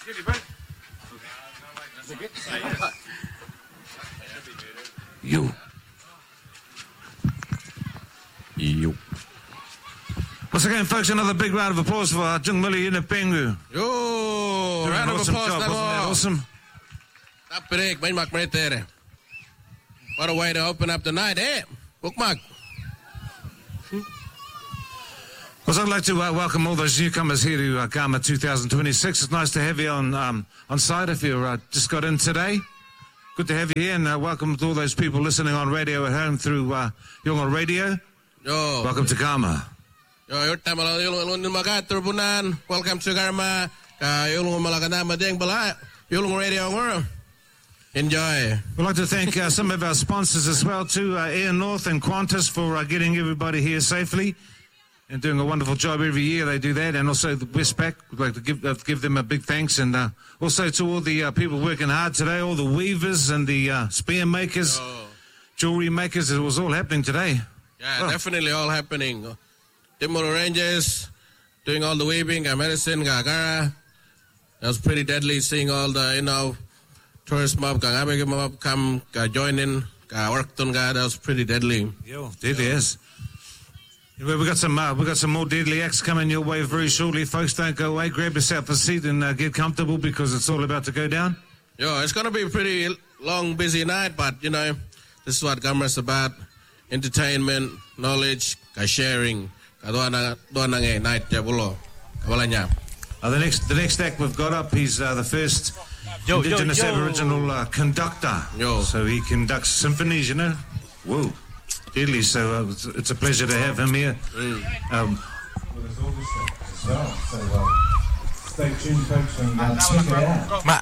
You. Once again, folks, another big round of applause for Jungmuli Yunupingu. Yo, round of applause. Wasn't that awesome? What a way to open up the night, eh? Bookmark. I'd like to welcome all those newcomers here to Karma 2026. It's nice to have you on site if you just got in today. Good to have you here, and welcome to all those people listening on radio at home through Yolngu Radio. Yo. Welcome to Karma. Yo, welcome to Karma. Yolngu Radio. Enjoy. We'd like to thank some of our sponsors as well, too, Air North and Qantas for getting everybody here safely and doing a wonderful job every year. They do that, and also the Westpac. We'd like to give them a big thanks, and also to all the people working hard today, all the weavers and the spear makers, jewelry makers. It was all happening today. Yeah, definitely all happening. Timor Rangers doing all the weaving, medicine, Gagara. That was pretty deadly seeing all the, tourist mob, come join in, work. That was pretty deadly. Yeah, deadly, yes. We got some more deadly acts coming your way very shortly, folks. Don't go away. Grab yourself a seat and get comfortable because it's all about to go down. Yeah, it's going to be a pretty long, busy night, but this is what Gamra's about: entertainment, knowledge, sharing. The next act we've got up. He's the first Indigenous Aboriginal conductor. So he conducts symphonies. Whoa. Deadly, so it's a pleasure to have him here. Stay tuned, folks, and check it out.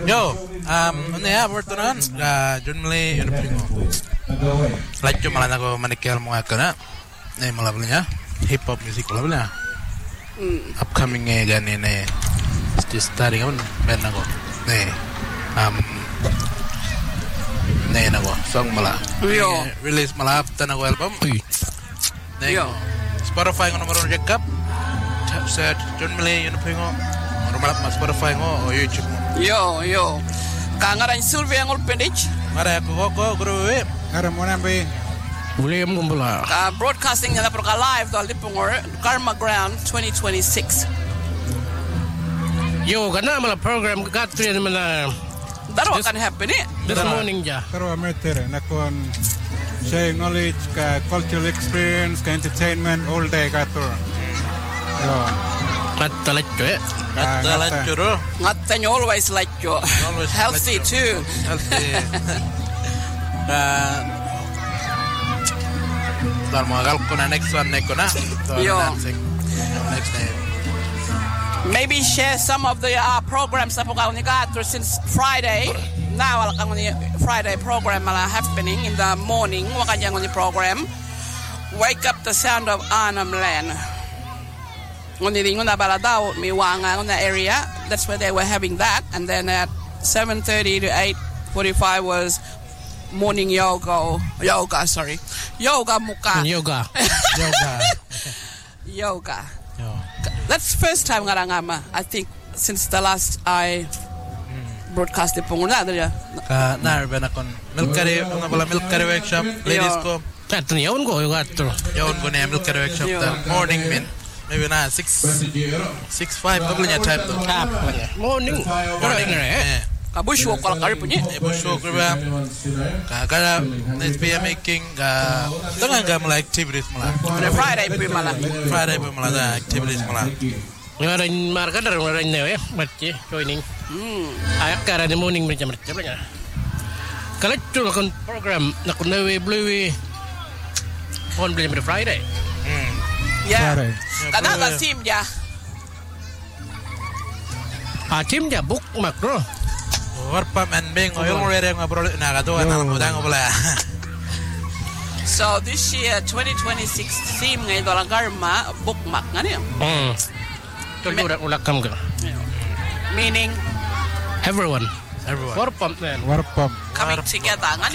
Jungmuli Yunupingu. Like malah aku manikel mo akana. Malah punya hip hop music malah punya. Upcoming gani ne. Starting on band ako. Nako song malah release malah after nako album Spotify ngono maron rekap set Jungmuli Yunupingu normal mas Spotify ngo YouTube yo kangaran Sylvia ngol pendich ngara ko guru ngara monambe William Gumbula broadcasting na proka live dal dipungor Karma Ground 2026 yo kana malah program gatri malah Daro akan happen this morning ja. Daro meter nakon sharing knowledge, cultural experience, entertainment all day kato. Yo. Kataleccho. Kataleccho ro. Ngatten always like you. Healthy too. Healthy. Dar mo gal ko na next one nekona. Yo. Next day. Maybe share some of the programs that we since Friday. Now, Friday program happening in the morning. Program. Wake up the sound of Arnhem Land. On the area. That's where they were having that. And then at 7:30 to 8:45 was morning yoga. Yoga muka. Yoga. Yoga. That's first time ngarangama. I think since the last I broadcast the punguna ya. Na benakon milk curry workshop ladies ko. Tatun yaun ko na milk curry workshop the morning min. Maybe na 6:05 kabulnya type to. Morning. Kabusho ko kar punya. Kabusho ko ba. Kada SPM making tengah ga mulai activities malah. Friday pe malah activities malah. Ngaran marka dar ngaran ne matche joining. Ayak kara the morning macam nya. Kalau tu nakon program nakon newe blue on blame Friday. Yeah. Kada ba team dia. Team dia book makro. Warpam and being oil ready ngobrol nakatuwa na mudang pala. So this year 2026 theme ngay dolang Karma bookmark ngani. Ulakam ka. Meaning everyone. Warpam then. Warpam. Coming together ngani.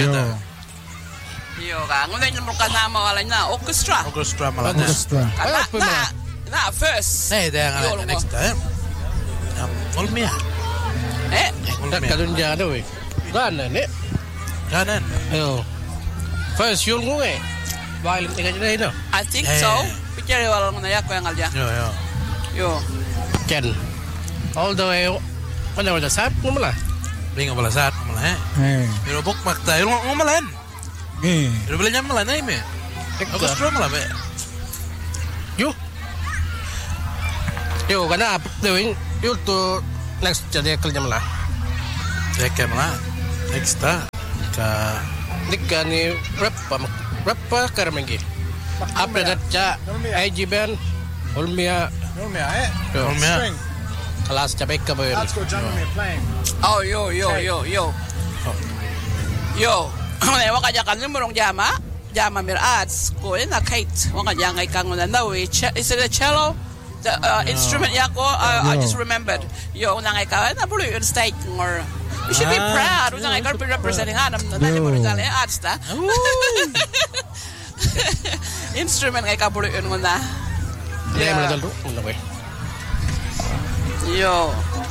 Yo ka ngunay mo kanama wala na orchestra. Orchestra malah. Orchestra. Na first. Next time. Olmia. Kalun jado eh. Ganan eh. Kanan. Ayo. First yun ko eh. Violent ka dyan ito. I think so. Picture walang na yak yang alja. Yo. Ken. All the way. Mana wala sap mo mala. Bingo pala saat malah. Pero bukmak tayo ngumalan. Pero bala niya malan ay me. Ako strong malah be. Yo kana doing you to next jadi kerja mala. Deke malah. Next ka Dikka ni rappa karmengi. After that cha IG band Olmia kelas capek ke bayar. Oh yo. Waka jakan ni murong jama mir ads ko na Kate waka jangay kang na nawi. Is it a cello? The instrument yako I just remembered. Yo nangay ka na blue on stage or you should be proud. Unang ikaw representing hanam na mo rin ads ta. Instrument kay kabuluan mo na. Yeah. Yo.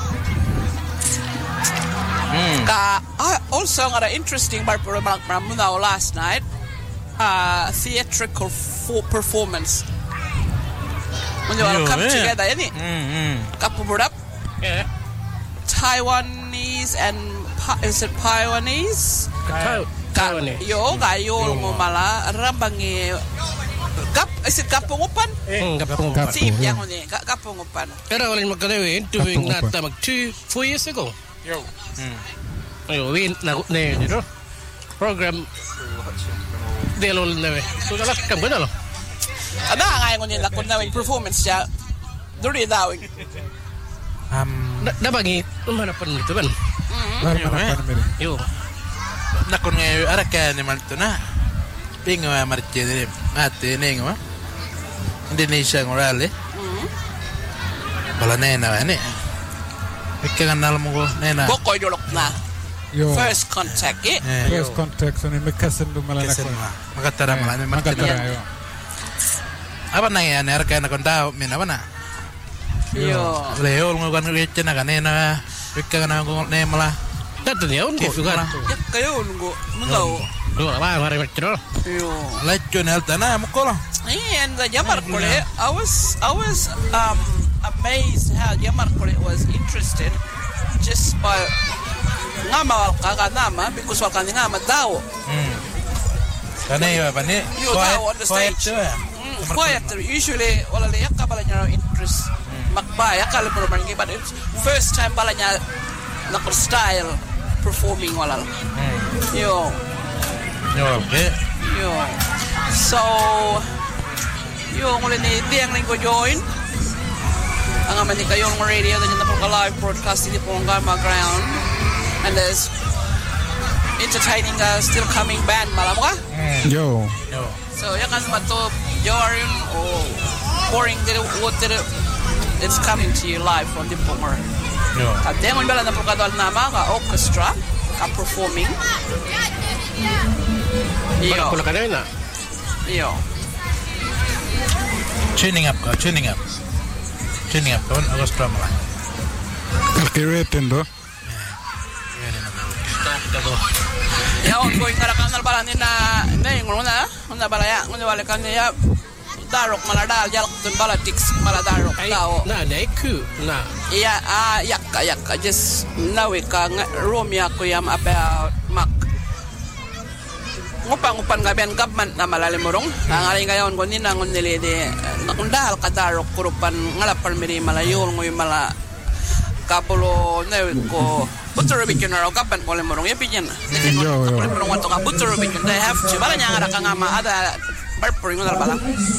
Also got an interesting last night. Theatrical performance. When you all come together, any kapuburap. Yeah. Taiwanese and is it Taiwanese? Taiwanese. Yo gayo mo mala rambangi is it kapungupan? Kapungupan. Team yang ni kapungupan. Era wala magkalawi interviewing nata 4 years ago. Ayo win na dito. Program delol na we. So kala kam gana lo. Ada ngayon nila kun na performance siya. Duri daw. Nabagi umanapan nito ban. Yo. Nakon ngayon araka ni malto na. Pingo marche ni ate nengo. Indonesia ngorale. Bala nena ni. Ikanal mo ko nena. Boko yolok na. First contact eh. First contact so ni mekasen do malala ko. Makatara malani makatara. Apa na yan araka na konda mina bana. Yo. Leo ngokan riche na kanena. Ikka na ko ne mala. Datu dia ungo juga. Ya kayo ungo. Mungaw. Lo ba mari macro. Yo. Lacho ne altana mo ko. And the Yamar Kole, I was amazed how Yamar Kole was interested just by ngama kaganama because wakaningama daw. Kanay ba ni? You daw on the stage. Quiet. Usually wala le yakabala niya interest. Makbaya kala pero man but it's first time bala niya na style performing wala. Yo. Okay. Yo. So yung ulit ni Tiang rin ko join ang aman ni kayong radio na po ka live broadcast hindi po ang Gama Ground and there's entertaining still coming band malam ka? Yo. So yakan mato Jorin o pouring it's coming to you live from the Pomor. At demon bala na po kadal na mga orchestra ka performing. Yo. Kula kanina. Yo. Tuning up. Kawan orchestra malah. Calculating do. Ya on going karakanal bala ni na ngona bala ya ngona bala kan ya darok malada jalak dun bala tiks maladarok tao na ku na iya yakka just nawe ka romia ko yam about mak ngupan gabian government na malalimurong nangaling ngayon ko ni nangon nili de nakundal kadarok kurupan ngalapal miri malayol ngoy mala kapulo nawe ko Butcher Bikin or government ko limurong yapin Yo. want to ka Butcher Bikin they have to bala nya ngara ka ngama ada barpering ngal bala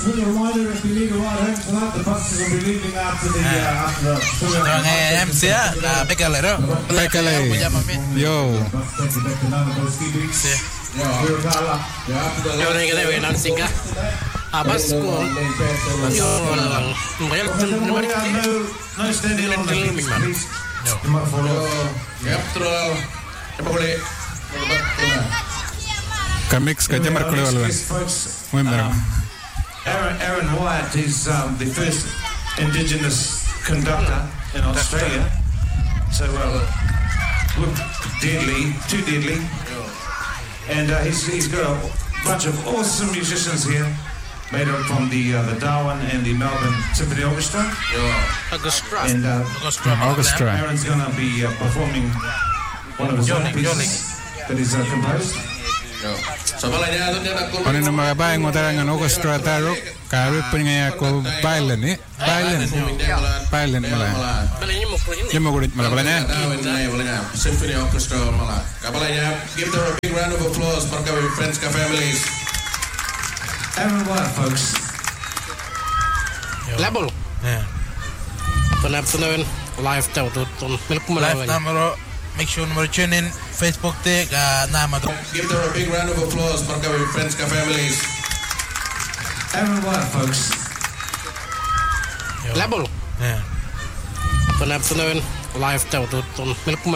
MC ya bekalero Yo. yo ning kada we nan singa abas ko yo lang bayal No standing on the knees, please. Kamix ka jamar kule walwa. Muy mero. Aaron Wyatt is the first indigenous conductor in Australia. So deadly, too deadly. And he's got a bunch of awesome musicians here, made up from the Darwin and the Melbourne Symphony Orchestra. And Orchestra. Aaron's going to be performing one of his own pieces that he's composed. Ano na mga bayan mo tarangan orchestra taro karut punya ko violin mala. Demo kulit mala balanya. Symphony Orchestra mala. Kabalanya, give them a big round of applause for our friends and families. Aaron, folks. Label. Penabtunan live tahu tu milk Live number. Make sure to tune in Facebook te nama tu. Give them a big round of applause for our friends and families. Aaron, folks. Label. Penabtunan live tahu tu milk